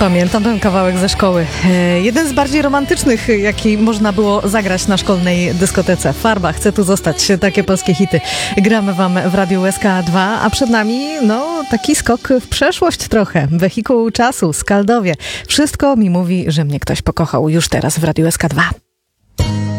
Pamiętam ten kawałek ze szkoły. Jeden z bardziej romantycznych, jaki można było zagrać na szkolnej dyskotece. Farba, chcę tu zostać. Takie polskie hity. Gramy wam w Radiu SK2, a przed nami, taki skok w przeszłość trochę. Wehikuł czasu, Skaldowie. Wszystko mi mówi, że mnie ktoś pokochał już teraz w Radiu SK2.